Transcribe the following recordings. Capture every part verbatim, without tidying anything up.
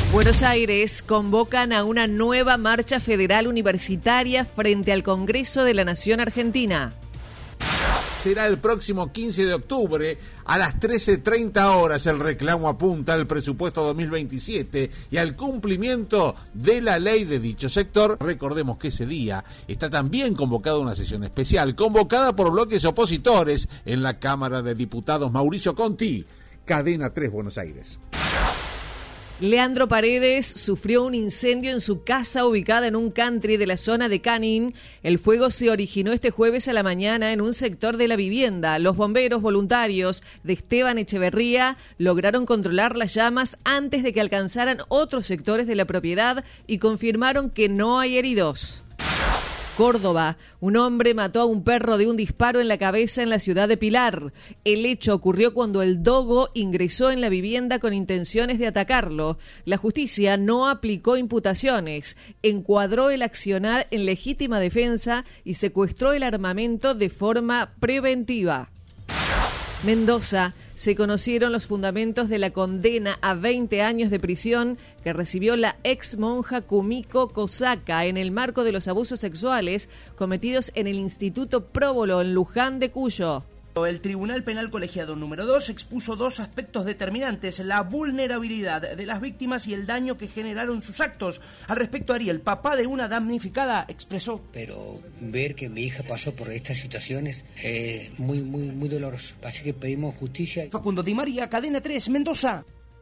Buenos Aires convocan a una nueva marcha federal universitaria frente al Congreso de la Nación Argentina. Será el próximo quince de octubre a las trece treinta horas. El reclamo apunta al presupuesto dos mil veintisiete y al cumplimiento de la ley de dicho sector. Recordemos que ese día está también convocada una sesión especial, convocada por bloques opositores en la Cámara de Diputados. Mauricio Conti, Cadena tres, Buenos Aires. Leandro Paredes sufrió un incendio en su casa ubicada en un country de la zona de Canin. El fuego se originó este jueves a la mañana en un sector de la vivienda. Los bomberos voluntarios de Esteban Echeverría lograron controlar las llamas antes de que alcanzaran otros sectores de la propiedad y confirmaron que no hay heridos. Córdoba, un hombre mató a un perro de un disparo en la cabeza en la ciudad de Pilar. El hecho ocurrió cuando el dogo ingresó en la vivienda con intenciones de atacarlo. La justicia no aplicó imputaciones, encuadró el accionar en legítima defensa y secuestró el armamento de forma preventiva. Mendoza. Se conocieron los fundamentos de la condena a veinte años de prisión que recibió la ex monja Kumiko Kosaka en el marco de los abusos sexuales cometidos en el Instituto Próbolo en Luján de Cuyo. El Tribunal Penal Colegiado número dos expuso dos aspectos determinantes: la vulnerabilidad de las víctimas y el daño que generaron sus actos. Al respecto, Ariel, papá de una damnificada, expresó: pero ver que mi hija pasó por estas situaciones es muy, muy, muy doloroso. Así que pedimos justicia. Facundo Di María, Cadena tres, Mendoza.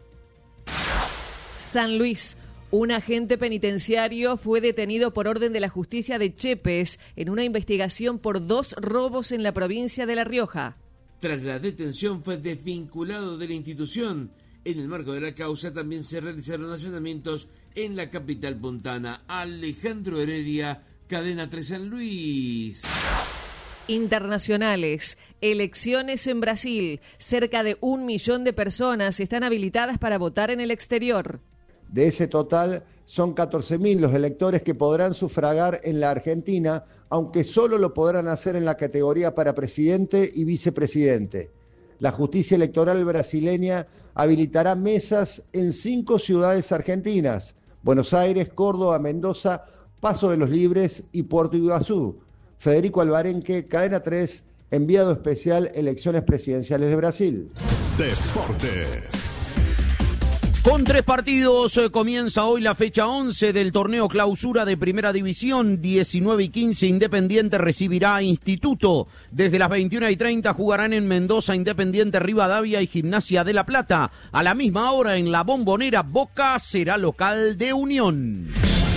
San Luis. Un agente penitenciario fue detenido por orden de la justicia de Chepes en una investigación por dos robos en la provincia de La Rioja. Tras la detención fue desvinculado de la institución. En el marco de la causa también se realizaron allanamientos en la capital puntana. Alejandro Heredia, Cadena tres San Luis. Internacionales. Elecciones en Brasil. Cerca de un millón de personas están habilitadas para votar en el exterior. De ese total, son catorce mil los electores que podrán sufragar en la Argentina, aunque solo lo podrán hacer en la categoría para presidente y vicepresidente. La justicia electoral brasileña habilitará mesas en cinco ciudades argentinas: Buenos Aires, Córdoba, Mendoza, Paso de los Libres y Puerto Iguazú. Federico Alvarenque, Cadena tres, enviado especial Elecciones Presidenciales de Brasil. Deportes. Con tres partidos eh, comienza hoy la fecha once del torneo clausura de Primera División. diecinueve y quince Independiente recibirá a Instituto. Desde las veintiuna y treinta jugarán en Mendoza Independiente, Rivadavia y Gimnasia de La Plata. A la misma hora en la Bombonera, Boca será local de Unión.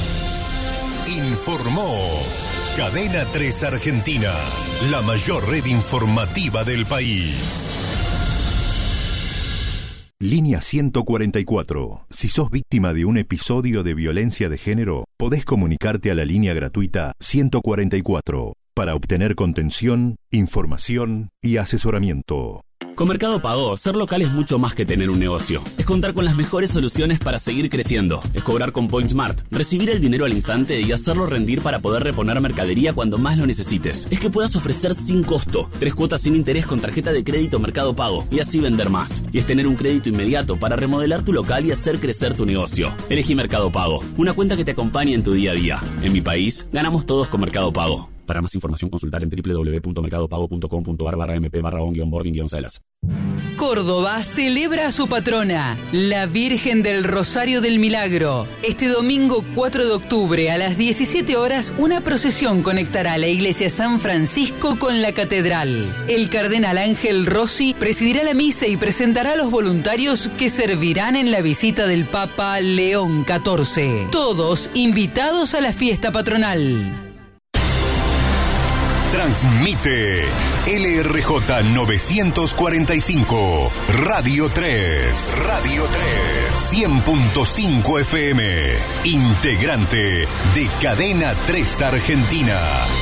Informó Cadena tres Argentina, la mayor red informativa del país. Línea ciento cuarenta y cuatro. Si sos víctima de un episodio de violencia de género, podés comunicarte a la línea gratuita ciento cuarenta y cuatro para obtener contención, información y asesoramiento. Con Mercado Pago, ser local es mucho más que tener un negocio. Es contar con las mejores soluciones para seguir creciendo. Es cobrar con PointSmart, recibir el dinero al instante y hacerlo rendir para poder reponer mercadería cuando más lo necesites. Es que puedas ofrecer sin costo, tres cuotas sin interés con tarjeta de crédito Mercado Pago y así vender más. Y es tener un crédito inmediato para remodelar tu local y hacer crecer tu negocio. Elegí Mercado Pago, una cuenta que te acompañe en tu día a día. En mi país, ganamos todos con Mercado Pago. Para más información, consultar en doble u doble u doble u punto mercado pago punto com punto a r barra m p barra on guión boarding guión celas. Córdoba celebra a su patrona, la Virgen del Rosario del Milagro. Este domingo cuatro de octubre a las diecisiete horas, una procesión conectará la iglesia San Francisco con la catedral. El cardenal Ángel Rossi presidirá la misa y presentará a los voluntarios que servirán en la visita del Papa León catorce. Todos invitados a la fiesta patronal. Transmite L R J novecientos cuarenta y cinco, Radio tres. Radio tres. cien punto cinco F M. Integrante de Cadena tres Argentina.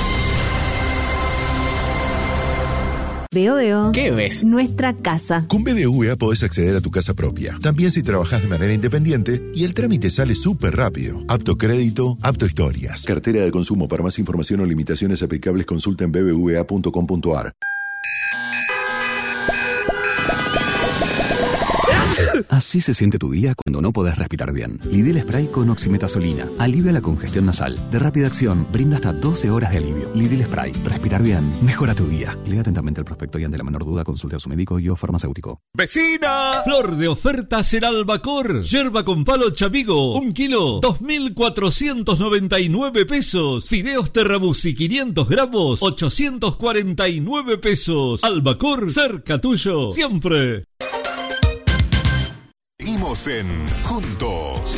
Veo, veo. ¿Qué ves? Nuestra casa. Con B B V A podés acceder a tu casa propia. También si trabajás de manera independiente y el trámite sale súper rápido. Apto crédito, apto historias. Cartera de consumo. Para más información o limitaciones aplicables consulta en b b v a punto com punto a r. Así se siente tu día cuando no podés respirar bien. Lidl Spray con oximetazolina. Alivia la congestión nasal. De rápida acción, brinda hasta doce horas de alivio. Lidl Spray. Respirar bien. Mejora tu día. Lea atentamente el prospecto y ante la menor duda consulte a su médico y o farmacéutico. ¡Vecina! Flor de ofertas en Albacor. Yerba con palo chamigo. Un kilo. dos mil cuatrocientos noventa y nueve pesos. Fideos Terrabusi quinientos gramos. ochocientos cuarenta y nueve pesos. Albacor, cerca tuyo. Siempre. Seguimos en Juntos.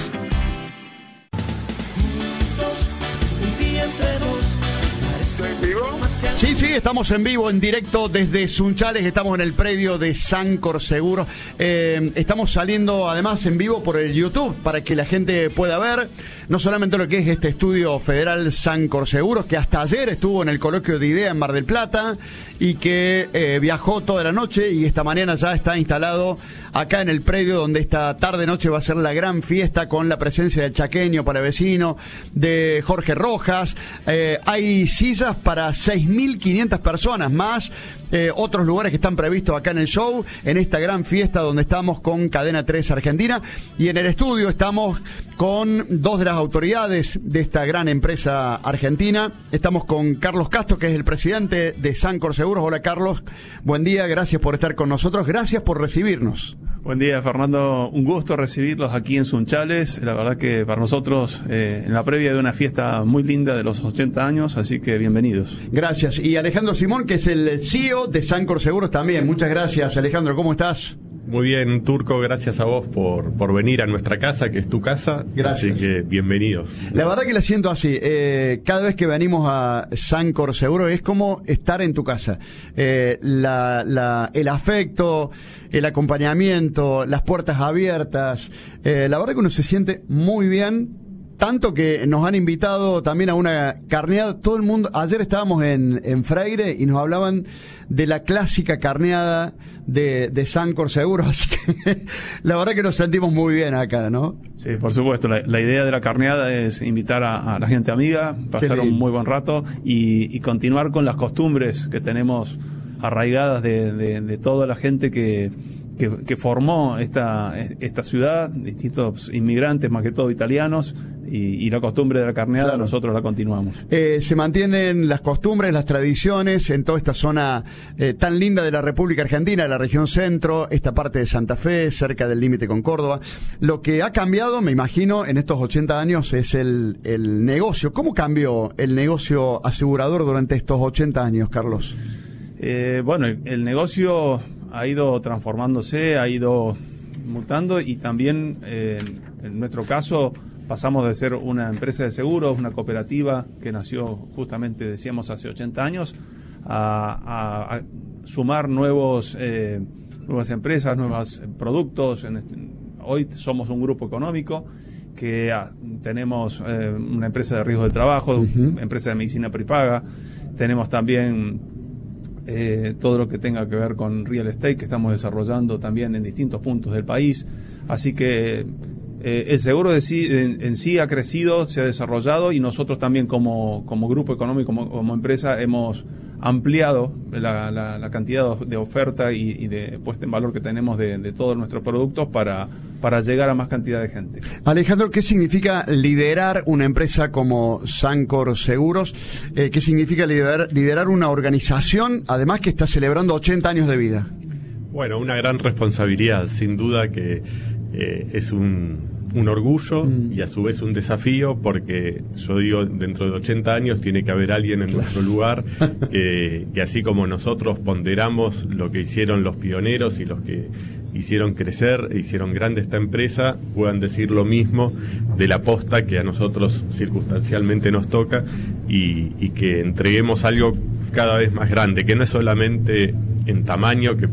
Sí, sí, estamos en vivo, en directo desde Sunchales, estamos en el predio de Sancor Seguros. Eh, estamos saliendo además en vivo por el YouTube para que la gente pueda ver no solamente lo que es este estudio federal Sancor Seguros, que hasta ayer estuvo en el coloquio de IDEA en Mar del Plata y que eh, viajó toda la noche y esta mañana ya está instalado acá en el predio donde esta tarde-noche va a ser la gran fiesta con la presencia del chaqueño palavecino, de Jorge Rojas. Eh, hay sillas para seis mil quinientas personas más. Eh, otros lugares que están previstos acá en el show, en esta gran fiesta donde estamos con Cadena tres Argentina, y en el estudio estamos con dos de las autoridades de esta gran empresa argentina. Estamos con Carlos Castro, que es el presidente de Sancor Seguros. Hola Carlos, buen día, gracias por estar con nosotros, gracias por recibirnos. Buen día, Fernando, un gusto recibirlos aquí en Sunchales. La verdad que para nosotros eh, en la previa de una fiesta muy linda de los ochenta años, así que bienvenidos. Gracias. Y Alejandro Simón, que es el C E O de Sancor Seguros también. Muchas gracias, Alejandro, ¿cómo estás? Muy bien, Turco, gracias a vos por, por venir a nuestra casa, que es tu casa. Gracias. Así que bienvenidos. La verdad que la siento así. Eh, cada vez que venimos a Sancor Seguros es como estar en tu casa. Eh, la, la, el afecto, el acompañamiento, las puertas abiertas. Eh, la verdad que uno se siente muy bien. Tanto que nos han invitado también a una carneada. Todo el mundo, ayer estábamos en, en Freire y nos hablaban de la clásica carneada de, de Sancor Seguros, así que la verdad que nos sentimos muy bien acá, ¿no? Sí, por supuesto. La, la idea de la carneada es invitar a, a la gente amiga, pasar un muy buen rato y, y continuar con las costumbres que tenemos arraigadas de, de, de toda la gente que Que, que formó esta, esta ciudad, distintos inmigrantes, más que todo italianos, y, y la costumbre de la carneada, claro, nosotros la continuamos. Eh, se mantienen las costumbres, las tradiciones en toda esta zona eh, tan linda de la República Argentina, la región centro, esta parte de Santa Fe, cerca del límite con Córdoba. Lo que ha cambiado, me imagino, en estos ochenta años es el, el negocio. ¿Cómo cambió el negocio asegurador durante estos ochenta años, Carlos? Eh, bueno, el, el negocio ha ido transformándose, ha ido mutando y también eh, en nuestro caso pasamos de ser una empresa de seguros, una cooperativa que nació justamente, decíamos, hace ochenta años, a, a, a sumar nuevos eh, nuevas empresas, nuevos productos. En este, hoy somos un grupo económico que ah, tenemos eh, una empresa de riesgo de trabajo, uh-huh. empresa de medicina prepaga, tenemos también Eh, todo lo que tenga que ver con real estate que estamos desarrollando también en distintos puntos del país, así que eh, el seguro de sí, en, en sí ha crecido, se ha desarrollado y nosotros también como, como grupo económico, como, como empresa hemos ampliado la, la, la cantidad de oferta y, y de puesta en valor que tenemos de, de todos nuestros productos para, para llegar a más cantidad de gente. Alejandro, ¿qué significa liderar una empresa como Sancor Seguros? Eh, ¿Qué significa liderar, liderar una organización, además que está celebrando ochenta años de vida? Bueno, una gran responsabilidad, sin duda que eh, es un... un orgullo mm. y a su vez un desafío, porque yo digo, dentro de ochenta años tiene que haber alguien en nuestro lugar que, que así como nosotros ponderamos lo que hicieron los pioneros y los que hicieron crecer e hicieron grande esta empresa, puedan decir lo mismo de la posta que a nosotros circunstancialmente nos toca y, y que entreguemos algo cada vez más grande, que no es solamente en tamaño, que,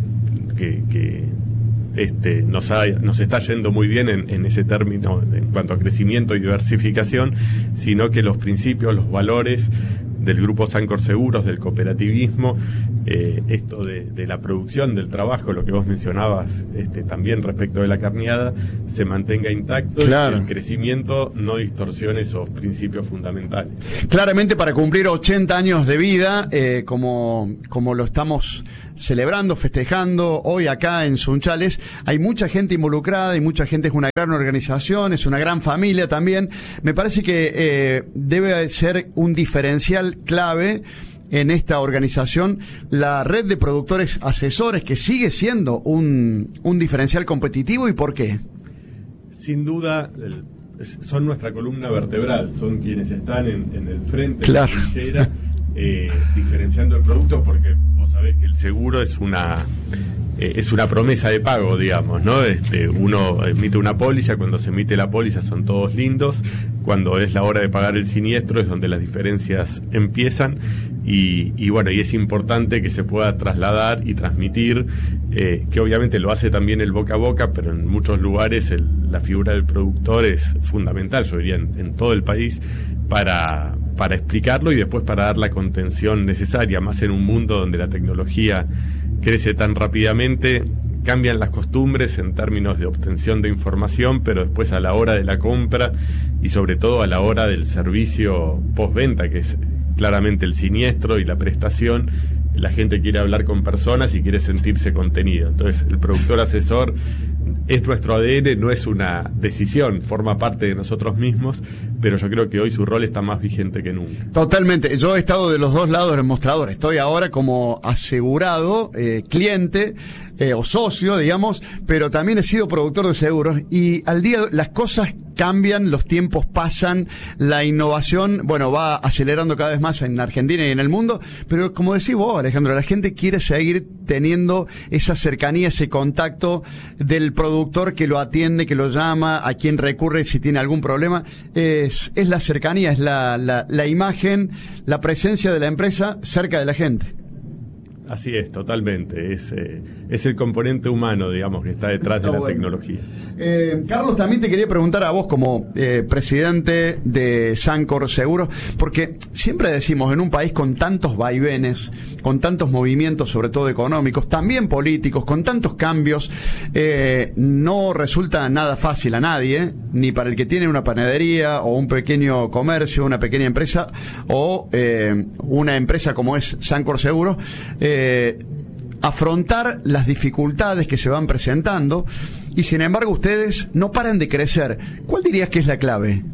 que, que Este, nos, ha, nos está yendo muy bien en, en ese término en cuanto a crecimiento y diversificación, sino que los principios, los valores del Grupo Sancor Seguros, del cooperativismo, eh, esto de, de la producción del trabajo, lo que vos mencionabas este, también respecto de la carneada, se mantenga intacto, claro. Y el crecimiento no distorsione esos principios fundamentales. Claramente, para cumplir ochenta años de vida, eh, como, como lo estamos celebrando, festejando hoy acá en Sunchales, hay mucha gente involucrada y mucha gente, es una gran organización, es una gran familia también. Me parece que eh, debe ser un diferencial clave en esta organización la red de productores asesores, que sigue siendo un, un diferencial competitivo. ¿Y por qué? Sin duda, el, son nuestra columna vertebral, son quienes están en, en el frente, claro. de la trinchera, eh, diferenciando el producto, porque vos sabés que el seguro es una eh, es una promesa de pago, digamos, ¿no? Este, uno emite una póliza, cuando se emite la póliza son todos lindos, cuando es la hora de pagar el siniestro es donde las diferencias empiezan, y, y bueno, y es importante que se pueda trasladar y transmitir, eh, que obviamente lo hace también el boca a boca, pero en muchos lugares el, la figura del productor es fundamental, yo diría en, en todo el país, para, para explicarlo y después para dar la contención necesaria, más en un mundo donde la tecnología crece tan rápidamente. Cambian las costumbres en términos de obtención de información, pero después a la hora de la compra y sobre todo a la hora del servicio postventa, que es claramente el siniestro y la prestación, la gente quiere hablar con personas y quiere sentirse contenido. Entonces el productor asesor es nuestro A D N, no es una decisión, forma parte de nosotros mismos, pero yo creo que hoy su rol está más vigente que nunca. Totalmente, yo he estado de los dos lados del mostrador, estoy ahora como asegurado, eh, cliente eh, o socio, digamos, pero también he sido productor de seguros, y al día las cosas cambian, los tiempos pasan, la innovación, bueno, va acelerando cada vez más en Argentina y en el mundo, pero como decís vos, Alejandro, la gente quiere seguir teniendo esa cercanía, ese contacto del productor que lo atiende, que lo llama, a quien recurre si tiene algún problema. Es, es la cercanía, es la, la, la imagen, la presencia de la empresa cerca de la gente. Así es, totalmente. Es, eh, es el componente humano, digamos, que está detrás está de la bueno. tecnología. Eh, Carlos, también te quería preguntar a vos como eh, presidente de Sancor Seguros, porque siempre decimos, en un país con tantos vaivenes, con tantos movimientos, sobre todo económicos, también políticos, con tantos cambios, eh, no resulta nada fácil a nadie, ni para el que tiene una panadería o un pequeño comercio, una pequeña empresa, o eh, una empresa como es Sancor Seguros, eh, Eh, afrontar las dificultades que se van presentando, y sin embargo ustedes no paran de crecer. ¿Cuál dirías que es la clave?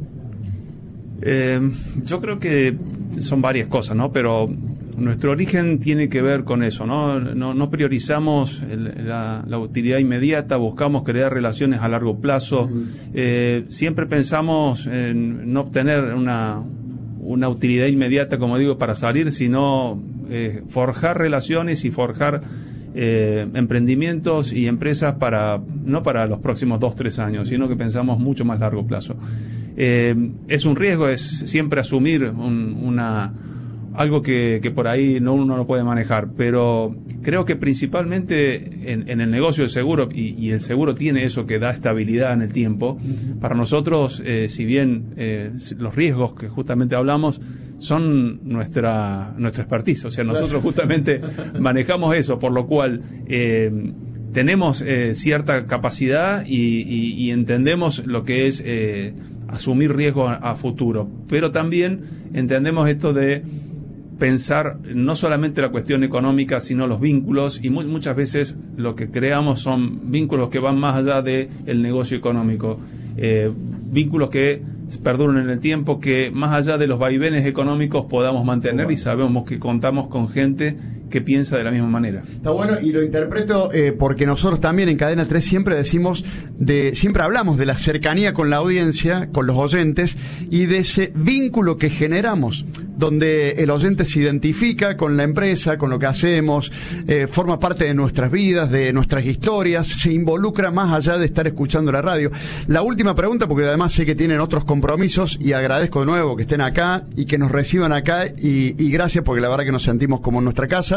Eh, yo creo que son varias cosas, ¿no? Pero nuestro origen tiene que ver con eso, ¿no? No, no priorizamos el, la, la utilidad inmediata, buscamos crear relaciones a largo plazo. Uh-huh. Eh, siempre pensamos en no obtener una, una utilidad inmediata, como digo, para salir, sino Eh, forjar relaciones y forjar eh, emprendimientos y empresas para no para los próximos dos, tres años, sino que pensamos mucho más largo plazo. Eh, es un riesgo, es siempre asumir un, una algo que, que por ahí no uno no puede manejar, pero creo que principalmente en, en el negocio del seguro, y, y el seguro tiene eso que da estabilidad en el tiempo, para nosotros, eh, si bien eh, los riesgos que justamente hablamos son nuestra nuestra expertise, o sea, nosotros justamente manejamos eso, por lo cual eh, tenemos eh, cierta capacidad y, y, y entendemos lo que es eh, asumir riesgos a, a futuro, pero también entendemos esto de pensar no solamente la cuestión económica, sino los vínculos, y muy, muchas veces lo que creamos son vínculos que van más allá del negocio económico, eh, vínculos que perduran en el tiempo, que más allá de los vaivenes económicos podamos mantener, y sabemos que contamos con gente que piensa de la misma manera. Está bueno, y lo interpreto eh, porque nosotros también en Cadena tres siempre decimos, de siempre hablamos de la cercanía con la audiencia, con los oyentes, y de ese vínculo que generamos, donde el oyente se identifica con la empresa, con lo que hacemos, eh, forma parte de nuestras vidas, de nuestras historias, se involucra más allá de estar escuchando la radio. La última pregunta, porque además sé que tienen otros compromisos, y agradezco de nuevo que estén acá y que nos reciban acá, y, y gracias, porque la verdad que nos sentimos como en nuestra casa.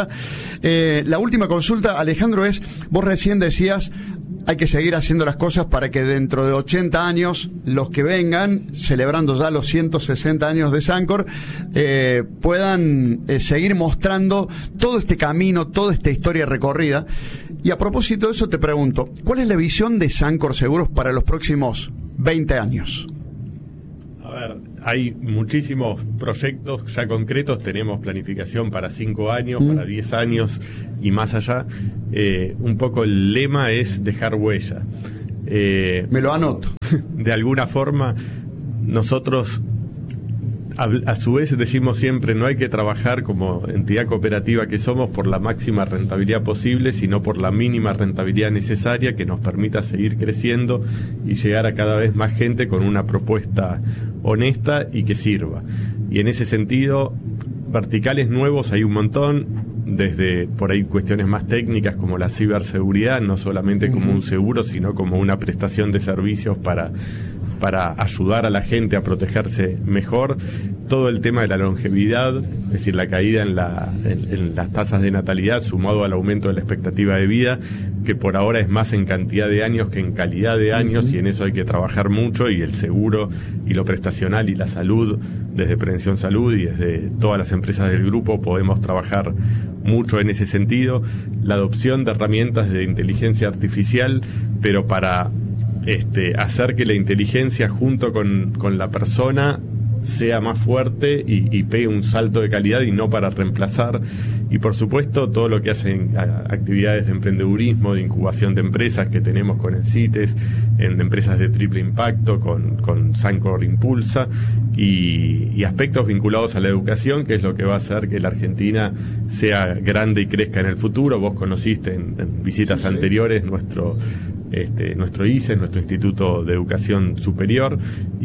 Mendoza. Eh, la última consulta, Alejandro, es, vos recién decías, hay que seguir haciendo las cosas para que dentro de ochenta años, los que vengan, celebrando ya los ciento sesenta años de Sancor, eh, puedan eh, seguir mostrando todo este camino, toda esta historia recorrida. Y a propósito de eso te pregunto, ¿cuál es la visión de Sancor Seguros para los próximos veinte años? A ver, hay muchísimos proyectos ya concretos, tenemos planificación para cinco años, mm. para diez años y más allá. Eh, un poco el lema es dejar huella. Eh, Me lo anoto. De alguna forma, nosotros a, a su vez decimos siempre, no hay que trabajar como entidad cooperativa que somos por la máxima rentabilidad posible, sino por la mínima rentabilidad necesaria que nos permita seguir creciendo y llegar a cada vez más gente con una propuesta honesta y que sirva. Y en ese sentido, verticales nuevos hay un montón, desde por ahí cuestiones más técnicas como la ciberseguridad, no solamente como un seguro, sino como una prestación de servicios para para ayudar a la gente a protegerse mejor, todo el tema de la longevidad, es decir, la caída en, la, en, en las tasas de natalidad sumado al aumento de la expectativa de vida, que por ahora es más en cantidad de años que en calidad de años, uh-huh. y en eso hay que trabajar mucho, y el seguro y lo prestacional y la salud, desde Prevención Salud y desde todas las empresas del grupo podemos trabajar mucho en ese sentido, la adopción de herramientas de inteligencia artificial, pero para Este, hacer que la inteligencia junto con, con la persona sea más fuerte y, y pegue un salto de calidad y no para reemplazar. Y por supuesto todo lo que hacen actividades de emprendedurismo, de incubación de empresas que tenemos con el CITES, en empresas de triple impacto, con, con Sancor Impulsa, y, y aspectos vinculados a la educación, que es lo que va a hacer que la Argentina sea grande y crezca en el futuro. Vos conociste en, en visitas sí, sí. anteriores nuestro Este, nuestro I C E S, nuestro Instituto de Educación Superior,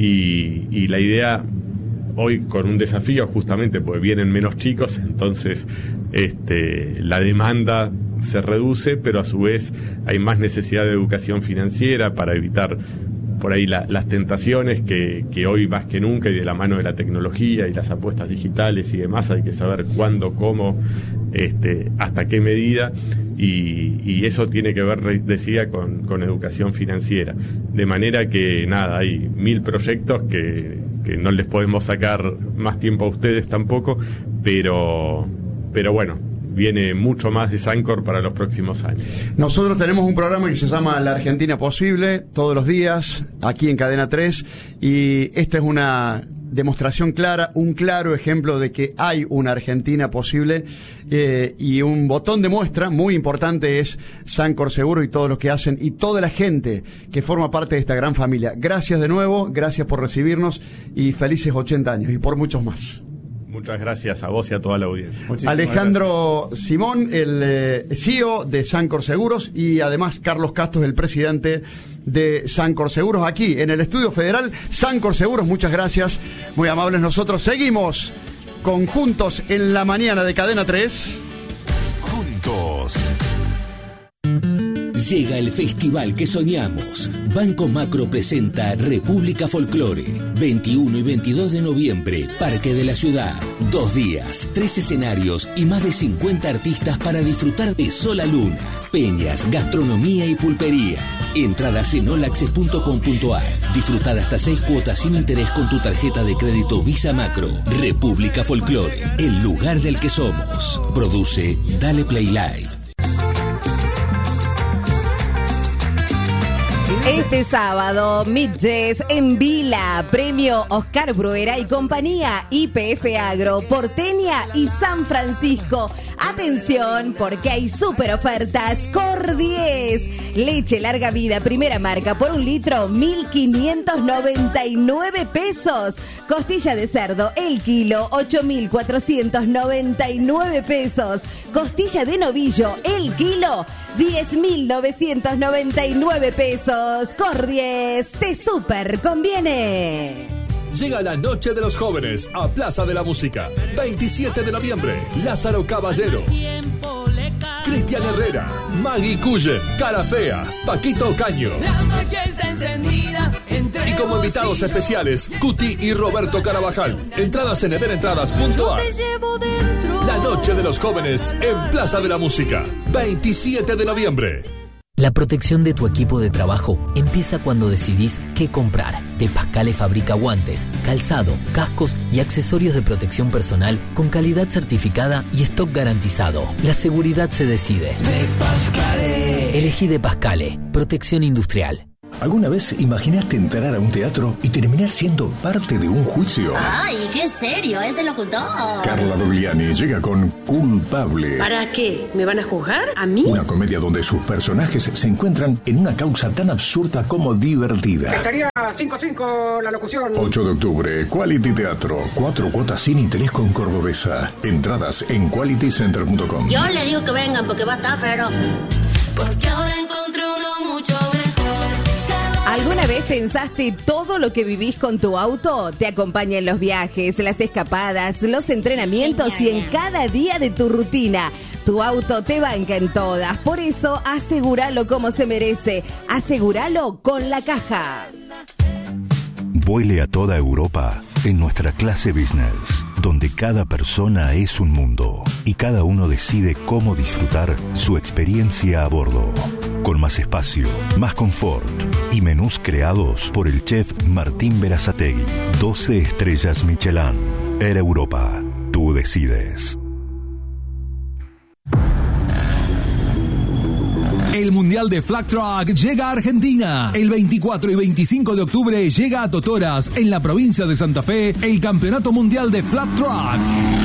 y, y la idea hoy con un desafío justamente porque vienen menos chicos, entonces este, la demanda se reduce, pero a su vez hay más necesidad de educación financiera para evitar por ahí la, las tentaciones que, que hoy más que nunca, y de la mano de la tecnología y las apuestas digitales y demás, hay que saber cuándo, cómo, este, hasta qué medida, y, y eso tiene que ver, decía, con, con educación financiera. De manera que, nada, hay mil proyectos que, que no les podemos sacar más tiempo a ustedes tampoco, pero, pero bueno, viene mucho más de Sancor para los próximos años. Nosotros tenemos un programa que se llama La Argentina Posible, todos los días, aquí en Cadena tres, y esta es una demostración clara, un claro ejemplo de que hay una Argentina posible, eh, y un botón de muestra muy importante es Sancor Seguro y todo lo que hacen y toda la gente que forma parte de esta gran familia. Gracias de nuevo, gracias por recibirnos y felices ochenta años y por muchos más. Muchas gracias a vos y a toda la audiencia. Muchísimas Alejandro gracias. Simón, el eh, C E O de Sancor Seguros, y además Carlos Castos, el presidente de Sancor Seguros, aquí en el Estudio Federal. Sancor Seguros, muchas gracias, muy amables. Nosotros seguimos conjuntos en la mañana de Cadena tres. Juntos. Llega el festival que soñamos. Banco Macro presenta República Folclore. veintiuno y veintidós de noviembre, Parque de la Ciudad. Dos días, tres escenarios y más de cincuenta artistas para disfrutar de Sola Luna, peñas, gastronomía y pulpería. Entradas en olaxes punto com punto ar. Disfrutar hasta seis cuotas sin interés con tu tarjeta de crédito Visa Macro. República Folclore, el lugar del que somos. Produce Dale Play Live. Este sábado, Midges en Vila, premio Oscar Bruera y compañía, Y P F Agro, Porteña y San Francisco. Atención, porque hay super ofertas. Cordies, leche larga vida, primera marca, por un litro, mil quinientos noventa y nueve pesos. Costilla de cerdo, el kilo, ocho mil cuatrocientos noventa y nueve pesos. Costilla de novillo, el kilo, diez mil novecientos noventa y nueve pesos. Cordies, te super conviene. Llega la Noche de los Jóvenes a Plaza de la Música. veintisiete de noviembre, Lázaro Caballero, Cristian Herrera, Maggie Cullen, Cara Fea, Paquito Caño y como invitados especiales, Cuti y Roberto Carabajal. Entradas en evenentradas punto a r. La Noche de los Jóvenes en Plaza de la Música, veintisiete de noviembre. La protección de tu equipo de trabajo empieza cuando decidís qué comprar. De Pascale fabrica guantes, calzado, cascos y accesorios de protección personal con calidad certificada y stock garantizado. La seguridad se decide. De Pascale. Elegí De Pascale, protección industrial. ¿Alguna vez imaginaste entrar a un teatro y terminar siendo parte de un juicio? ¡Ay, qué serio! ¡Es el locutor! Carla Dogliani llega con Culpable. ¿Para qué? ¿Me van a juzgar? ¿A mí? Una comedia donde sus personajes se encuentran en una causa tan absurda como divertida. Estaría cinco a cinco la locución. ocho de octubre, Quality Teatro. Cuatro cuotas sin interés con Cordobesa. Entradas en quality center punto com. Yo le digo que vengan porque va a estar fero. Porque ahora encontré uno mucho mejor. ¿Alguna vez pensaste todo lo que vivís con tu auto? Te acompaña en los viajes, las escapadas, los entrenamientos y en cada día de tu rutina. Tu auto te banca en todas, por eso asegúralo como se merece. Asegúralo con La Caja. Vuele a toda Europa en nuestra clase business, donde cada persona es un mundo y cada uno decide cómo disfrutar su experiencia a bordo. Con más espacio, más confort y menús creados por el chef Martín Berazategui. doce estrellas Michelin. Air Europa. Tú decides. El Mundial de Flag Truck llega a Argentina. El veinticuatro y veinticinco de octubre llega a Totoras, en la provincia de Santa Fe, el Campeonato Mundial de Flag Truck.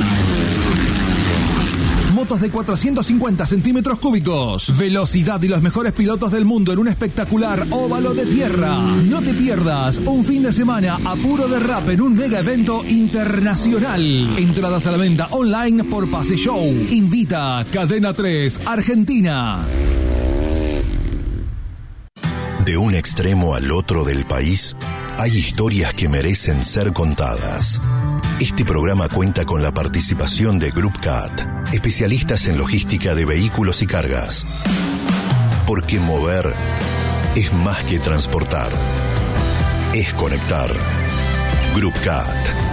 Motos de cuatrocientos cincuenta centímetros cúbicos, velocidad y los mejores pilotos del mundo en un espectacular óvalo de tierra. No te pierdas un fin de semana a puro derrape en un mega evento internacional. Entradas a la venta online por Pase Show. Invita Cadena tres Argentina. De un extremo al otro del país, hay historias que merecen ser contadas. Este programa cuenta con la participación de Group Cat, especialistas en logística de vehículos y cargas. Porque mover es más que transportar, es conectar. Group Cat.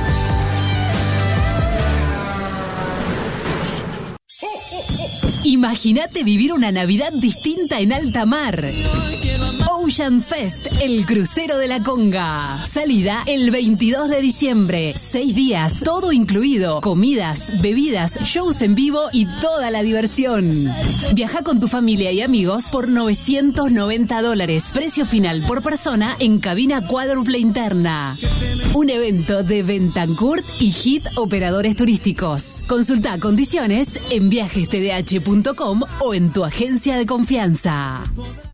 Imagínate vivir una Navidad distinta en alta mar. Ocean Fest, el crucero de la Conga. Salida el veintidós de diciembre. Seis días, todo incluido. Comidas, bebidas, shows en vivo y toda la diversión. Viaja con tu familia y amigos por novecientos noventa dólares. Precio final por persona en cabina cuádruple interna. Un evento de Bentancourt y Hit Operadores Turísticos. Consulta condiciones en viajes t d h punto com o en tu agencia de confianza.